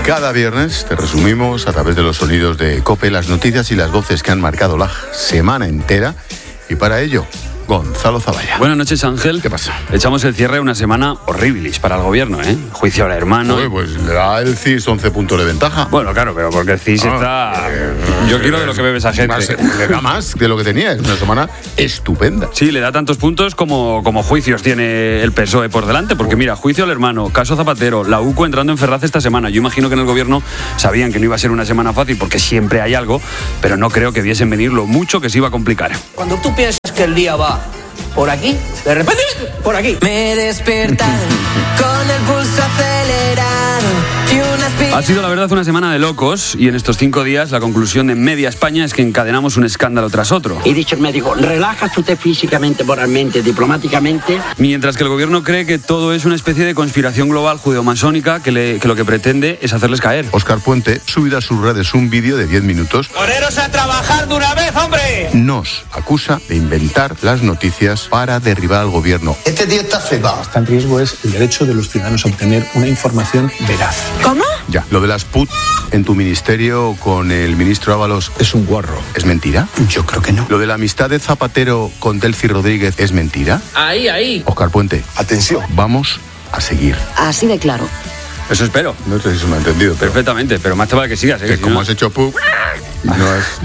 Cada viernes te resumimos a través de los sonidos de COPE las noticias y las voces que han marcado la semana entera. Y para ello, Gonzalo Zavalla. Buenas noches, Ángel. ¿Qué pasa? Echamos el cierre de una semana horribilis para el gobierno, ¿eh? Juicio al hermano. Uy, pues le da el CIS 11 puntos de ventaja. Bueno, claro, pero porque el CIS está... Yo quiero de lo que bebe esa gente. Le da más de lo que tenía. Es una semana estupenda. Sí, le da tantos puntos como juicios tiene el PSOE por delante. Porque mira, juicio al hermano, caso Zapatero, la UCO entrando en Ferraz esta semana. Yo imagino que en el gobierno sabían que no iba a ser una semana fácil porque siempre hay algo, pero no creo que viesen venir lo mucho que se iba a complicar. Cuando tú piensas que el día va por aquí, de repente, por aquí. Me despertaron con el pulso acelerado y una Ha sido la verdad una semana de locos y en estos 5 días la conclusión de media España es que encadenamos un escándalo tras otro. Y dicho el médico, relájate usted físicamente, moralmente, diplomáticamente. Mientras que el gobierno cree que todo es una especie de conspiración global judeomasónica que lo que pretende es hacerles caer. Óscar Puente subirá a sus redes un vídeo de 10 minutos. ¡Poneros a trabajar de una vez, hombre! Nos acusa de inventar las noticias para derribar al gobierno. Este tío está flipado. Está en riesgo es el derecho de los ciudadanos a obtener una información veraz. ¿Cómo? Ya, lo de las PUT en tu ministerio con el ministro Ábalos Es un guarro. ¿es mentira? Yo creo que no. ¿Lo de la amistad de Zapatero con Delcy Rodríguez es mentira? Ahí. Óscar Puente, Atención. vamos a seguir. Así de claro. Eso espero. No sé si se me ha entendido, pero Perfectamente, pero más te vale que sigas. que Si como no- has hecho PUT, no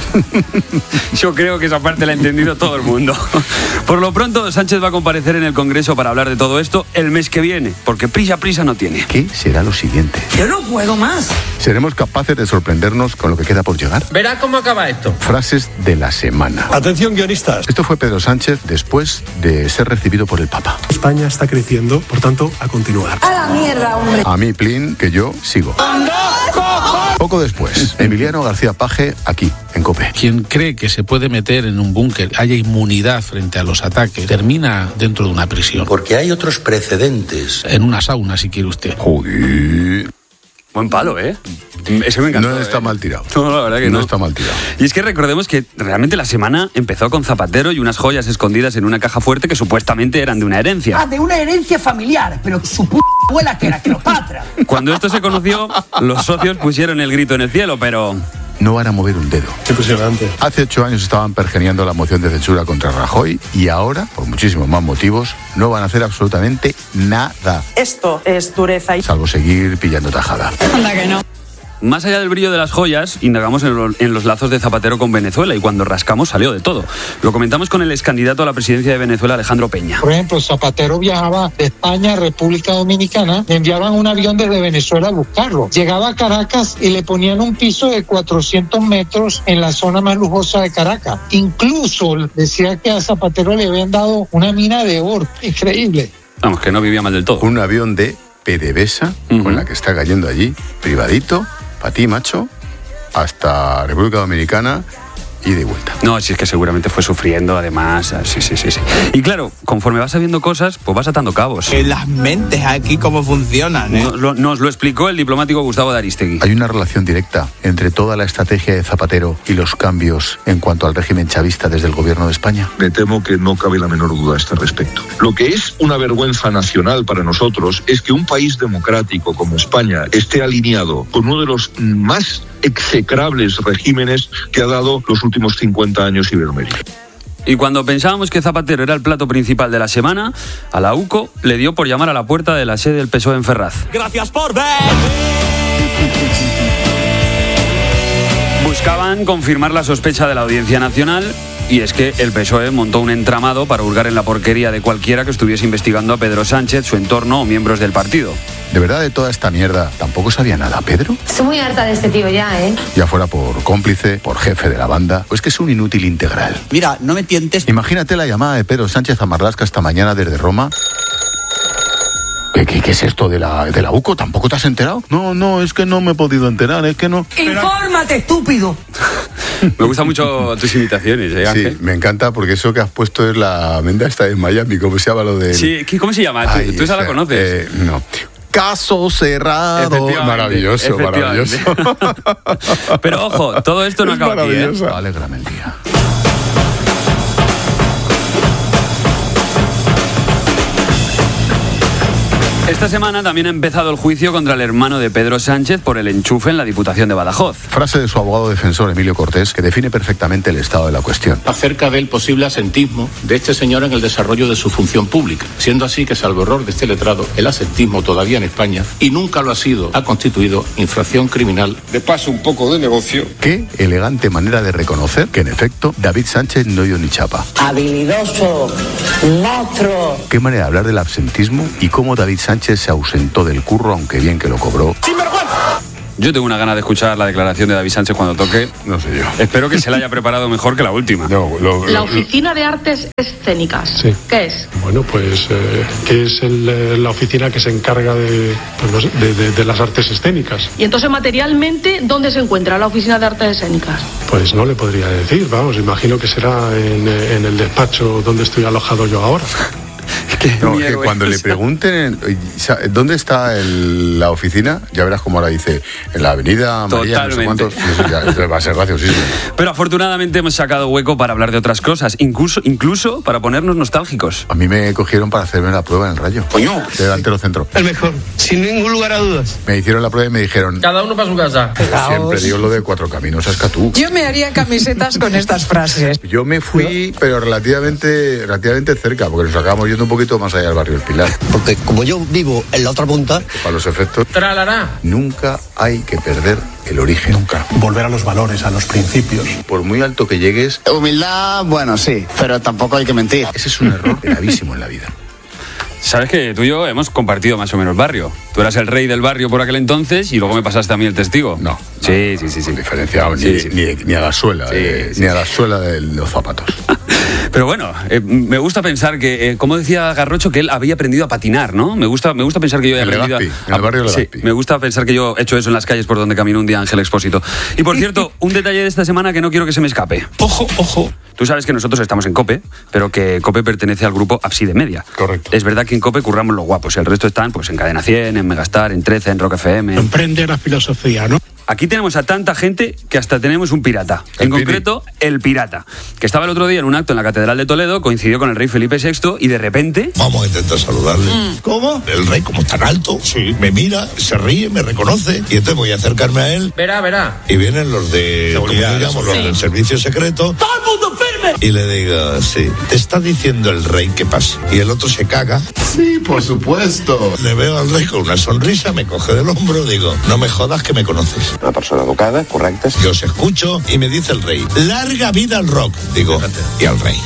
es... Yo creo que esa parte la ha entendido todo el mundo. Por lo pronto, Sánchez va a comparecer en el Congreso para hablar de todo esto el mes que viene, porque prisa no tiene. ¿Qué será lo siguiente? Yo no puedo más. ¿Seremos capaces de sorprendernos con lo que queda por llegar? Verá cómo acaba esto. Frases de la semana. Atención, guionistas. Esto fue Pedro Sánchez después de ser recibido por el Papa. España está creciendo, por tanto, a continuar. A la mierda, hombre. A mí, Plin, que yo sigo. Poco después, Emiliano García Paje, aquí, en COPE. Quien cree que se puede meter en un búnker, haya inmunidad frente a los ataques, termina dentro de una prisión. Porque hay otros precedentes. En una sauna, si quiere usted. Joder. Buen palo, ¿eh? Ese me encantó. No está mal tirado. No, la verdad que no. está mal tirado. Y es que recordemos que realmente la semana empezó con Zapatero y unas joyas escondidas en una caja fuerte que supuestamente eran de una herencia. De una herencia familiar, pero su abuela que era Cleopatra. Cuando esto se conoció, los socios pusieron el grito en el cielo, pero... No van a mover un dedo. Impresionante. Hace 8 años estaban pergeneando la moción de censura contra Rajoy y ahora, por muchísimos más motivos, no van a hacer absolutamente nada, Esto es dureza y... salvo seguir pillando tajada. Anda que no. Más allá del brillo de las joyas, indagamos en los lazos de Zapatero con Venezuela y cuando rascamos salió de todo. Lo comentamos con el excandidato a la presidencia de Venezuela, Alejandro Peña. Por ejemplo, Zapatero viajaba de España a República Dominicana, le enviaban un avión desde Venezuela a buscarlo. Llegaba a Caracas y le ponían un piso de 400 metros en la zona más lujosa de Caracas. Incluso decía que a Zapatero le habían dado una mina de oro. Increíble. Vamos, que no vivía mal del todo. Un avión de PDVSA, con la que está cayendo allí, privadito, para ti, macho, hasta República Dominicana y de vuelta. No, si es que seguramente fue sufriendo, además. Sí. Y claro, conforme vas sabiendo cosas, pues vas atando cabos. Las mentes aquí cómo funcionan, Nos lo explicó el diplomático Gustavo de Arístegui. Hay una relación directa entre toda la estrategia de Zapatero y los cambios en cuanto al régimen chavista desde el gobierno de España. Me temo que no cabe la menor duda a este respecto. Lo que es una vergüenza nacional para nosotros es que un país democrático como España esté alineado con uno de los más execrables regímenes que ha dado los últimos 50 años Iberoamérica. Y cuando pensábamos que Zapatero era el plato principal de la semana, a la UCO le dio por llamar a la puerta de la sede del PSOE en Ferraz. Gracias por ver. Buscaban confirmar la sospecha de la Audiencia Nacional y es que el PSOE montó un entramado para hurgar en la porquería de cualquiera que estuviese investigando a Pedro Sánchez, su entorno o miembros del partido. ¿De verdad de toda esta mierda tampoco sabía nada, Pedro? Estoy muy harta de este tío ya, ¿eh? Ya fuera por cómplice, por jefe de la banda, pues que es un inútil integral. Mira, no me tientes. Imagínate la llamada de Pedro Sánchez a Marlaska esta mañana desde Roma. ¿Qué es esto de la UCO? ¿Tampoco te has enterado? No, es que no me he podido enterar, es que no. ¡Infórmate, estúpido! Me gustan mucho tus imitaciones, Ángel. Sí, me encanta porque eso que has puesto es la menda esta de Miami, ¿cómo se llama lo de...? Sí, ¿cómo se llama? ¿Tú esa la conoces? No. Caso cerrado. Maravilloso. Pero ojo, todo esto no acaba aquí, ¿eh? Alégrame el día. Esta semana también ha empezado el juicio contra el hermano de Pedro Sánchez por el enchufe en la Diputación de Badajoz. Frase de su abogado defensor, Emilio Cortés, que define perfectamente el estado de la cuestión. Acerca del posible asentismo de este señor en el desarrollo de su función pública, siendo así que, salvo error de este letrado, el asentismo todavía en España, y nunca lo ha sido, ha constituido infracción criminal. De paso, un poco de negocio. Qué elegante manera de reconocer que, en efecto, David Sánchez no dio ni chapa. Habilidoso, monstruo. Qué manera de hablar del absentismo y cómo David Sánchez se ausentó del curro, aunque bien que lo cobró. Yo tengo una gana de escuchar la declaración de David Sánchez cuando toque. No sé yo. Espero que se la haya preparado mejor que la última. La Oficina de Artes Escénicas. Sí. ¿Qué es? Bueno, pues que es la oficina que se encarga de las artes escénicas. Y entonces, materialmente, ¿dónde se encuentra la Oficina de Artes Escénicas? Pues no le podría decir, vamos, imagino que será en el despacho donde estoy alojado yo ahora. No, que cuando le pregunten dónde está la oficina, ya verás cómo ahora dice en la avenida María, no sé cuántos. Ya va a ser graciosísimo. Pero afortunadamente hemos sacado hueco para hablar de otras cosas, incluso para ponernos nostálgicos. A mí me cogieron para hacerme la prueba en el Rayo. Coño. De delantero centro. El mejor, sin ningún lugar a dudas. Me hicieron la prueba y me dijeron: Cada uno para su casa. Siempre digo lo de Cuatro Caminos a Escatú. Yo me haría camisetas con estas frases. Yo me fui, pero relativamente cerca, porque nos acabamos yendo un poquito más allá del barrio del Pilar. Porque como yo vivo en la otra punta, para los efectos, Tralará. nunca hay que perder el origen. Nunca. Volver a los valores, a los principios. Por muy alto que llegues, humildad, bueno, sí, pero tampoco hay que mentir. ese es un error gravísimo en la vida. Sabes que tú y yo hemos compartido más o menos barrio. Tú eras el rey del barrio por aquel entonces y luego me pasaste a mí el testigo. No. Sí. Diferenciado, Sí. ni a la suela, ni a la suela de los zapatos. Pero bueno, me gusta pensar que, como decía Garrocho, que él había aprendido a patinar, ¿no? Me gusta pensar que yo he aprendido en el barrio de Legazpi. Me gusta pensar que yo he hecho eso en las calles por donde caminó un día Ángel Expósito. Y por cierto, un detalle de esta semana que no quiero que se me escape. Ojo. Tú sabes que nosotros estamos en COPE, pero que COPE pertenece al grupo Ábside Media. Correcto. Es verdad que en COPE curramos los guapos y el resto están pues en Cadena 100, en Megastar, en 13, en Rock FM. Emprende la filosofía, ¿no? Aquí tenemos a tanta gente que hasta tenemos un pirata. En concreto, el pirata, que estaba el otro día en un acto en la Catedral de Toledo, coincidió con el rey Felipe VI y de repente... Vamos a intentar saludarle. ¿Cómo? El rey, como es tan alto, me mira, se ríe, me reconoce, y entonces voy a acercarme a él. Verá. Y vienen los de, Seguridad, ¿cómo digamos? Los del servicio secreto. ¡Todo el mundo firme! Y le digo, sí, te está diciendo el rey que pase. Y el otro se caga. Sí, por supuesto. Le veo al rey con una sonrisa, me coge del hombro, digo, no me jodas que me conoces. Una persona educada, correcta. Yo os escucho y me dice el rey, larga vida al rock. Digo, y al rey.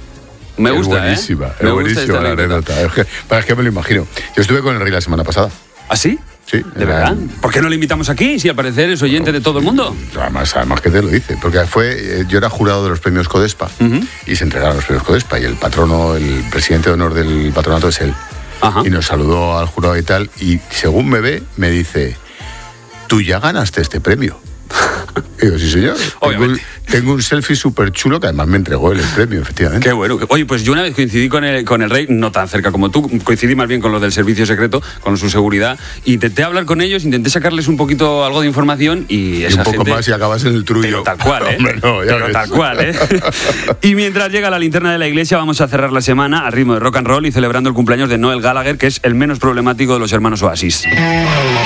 Me gusta, es buenísima, Me es gusta buenísima esta la anécdota. Es que me lo imagino. Yo estuve con el rey la semana pasada. ¿Ah, sí? Sí. ¿De verdad? ¿Por qué no le invitamos aquí, si al parecer es oyente de todo el mundo? Además que te lo dice, porque yo era jurado de los premios Codespa y se entregaron los premios Codespa y el patrono, el presidente de honor del patronato es él. Ajá. Y nos saludó al jurado y tal, y según me ve, me dice: tú ya ganaste este premio. Y digo, sí señor, tengo un selfie súper chulo que además me entregó el premio, efectivamente. Qué bueno. Oye, pues yo una vez coincidí con el rey, no tan cerca como tú, coincidí más bien con los del servicio secreto, con su seguridad, intenté hablar con ellos, intenté sacarles un poquito algo de información y esa un poco gente, más y acabas en el trullo. Pero tal cual, ¿eh? Hombre, no, ya pero ves. tal cual, ¿eh? Y mientras llega la linterna de la iglesia, vamos a cerrar la semana a ritmo de rock and roll y celebrando el cumpleaños de Noel Gallagher, que es el menos problemático de los hermanos Oasis.